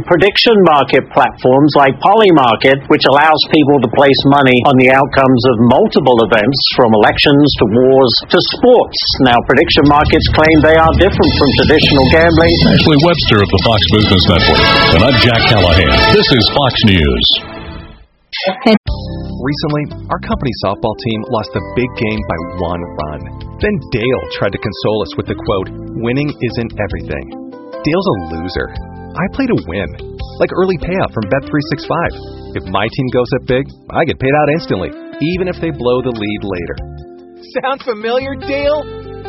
Prediction market platforms like Polymarket, which allows people to place money on the outcomes of multiple events, from elections to wars to sports. Now, prediction markets claim they are different from traditional gambling. Ashley Webster of the Fox Business Network. And I'm Jack Callahan. This is Fox News. Recently, our company softball team lost a big game by 1 run. Then Dale tried to console us with the quote, "Winning isn't everything." Dale's a loser. I play to win, like early payout from Bet365. If my team goes up big, I get paid out instantly, even if they blow the lead later. Sound familiar, Dale?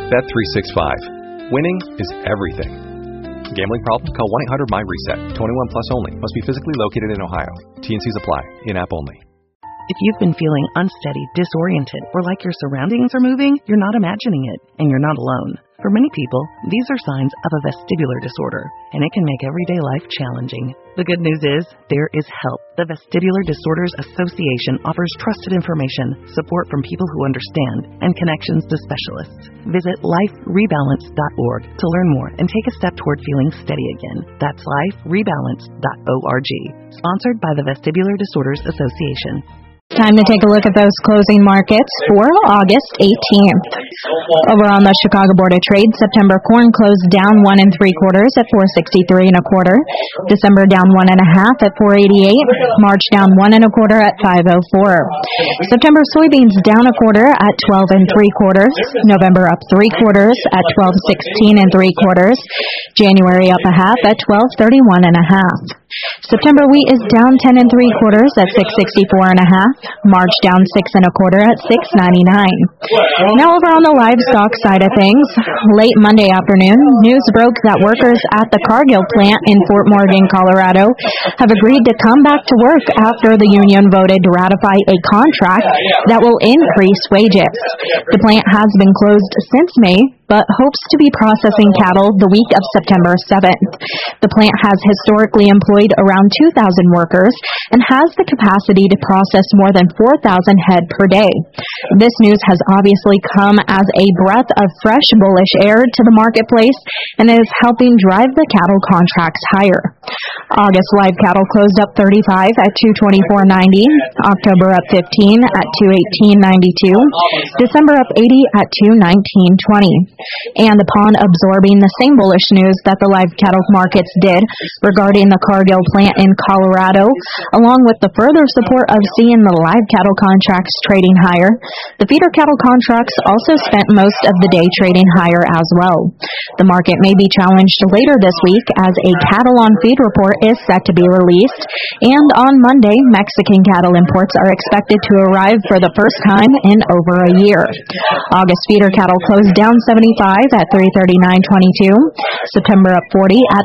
Bet365. Winning is everything. Gambling problem? Call 1-800-MY-RESET. 21 plus only. Must be physically located in Ohio. T&Cs apply. In-app only. If you've been feeling unsteady, disoriented, or like your surroundings are moving, you're not imagining it, and you're not alone. For many people, these are signs of a vestibular disorder, and it can make everyday life challenging. The good news is, there is help. The Vestibular Disorders Association offers trusted information, support from people who understand, and connections to specialists. Visit liferebalance.org to learn more and take a step toward feeling steady again. That's liferebalance.org. Sponsored by the Vestibular Disorders Association. Time to take a look at those closing markets for August 18th. Over on the Chicago Board of Trade, September corn closed down 1 3/4 at 463 1/4. December down 1 1/2 at 488. March down 1 1/4 at 504. September soybeans down 1/4 at 12 3/4. November up 3/4 at 1216 3/4. January up 1/2 at 1231 1/2. September wheat is down 10 3/4 at 664 1/2. March down 6 1/4 at 699. Now over on the livestock side of things, late Monday afternoon, news broke that workers at the Cargill plant in Fort Morgan, Colorado, have agreed to come back to work after the union voted to ratify a contract that will increase wages. The plant has been closed since May, but hopes to be processing cattle the week of September 7th. The plant has historically employed around 2,000 workers and has the capacity to process more than 4,000 head per day. This news has obviously come as a breath of fresh bullish air to the marketplace and is helping drive the cattle contracts higher. August live cattle closed up 35 at 224.90, October up 15 at 218.92, December up 80 at 219.20. And upon absorbing the same bullish news that the live cattle markets did regarding the Cargill plant in Colorado, along with the further support of seeing the live cattle contracts trading higher, the feeder cattle contracts also spent most of the day trading higher as well. The market may be challenged later this week as a cattle on feed report is set to be released, and on Monday, Mexican cattle imports are expected to arrive for the first time in over a year. August feeder cattle closed down 75 at 339.22, September up 40 at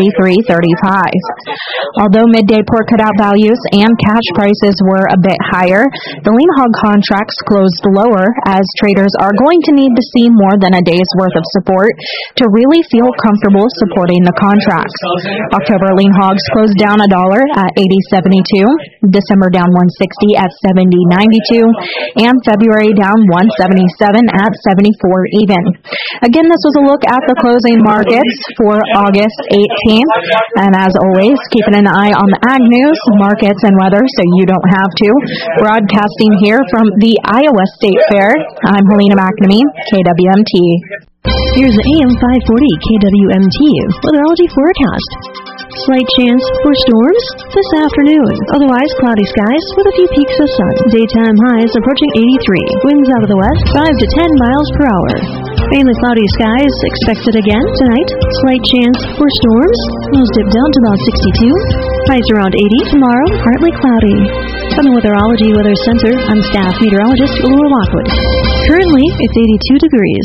333.35. Although midday pork cutout values and cash prices were a bit higher, the lean hog contracts closed lower as traders are going to need to see more than a day's worth of support to really feel comfortable supporting the contracts. October lean hogs closed down $1 at 80.72, December down 160 at 70.92, and February down 177 at 74 even. Again, this was a look at the closing markets for August 18th, and as always, keeping an eye on the ag news, markets, and weather so you don't have to. Broadcasting here from the Iowa State Fair, I'm Helena McNamee, KWMT. Here's the AM 540 KWMT weatherology forecast. Slight chance for storms this afternoon. Otherwise, cloudy skies with a few peaks of sun. Daytime highs approaching 83. Winds out of the west 5 to 10 miles per hour. Mainly cloudy skies expected again tonight. Slight chance for storms. Lows dip down to about 62. Highs around 80. Tomorrow, partly cloudy. From the Weatherology Weather Center, I'm staff meteorologist Laura Lockwood. Currently, it's 82 degrees.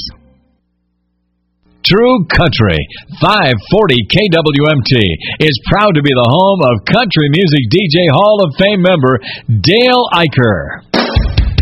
True Country 540 KWMT is proud to be the home of country music DJ Hall of Fame member Dale Eicher.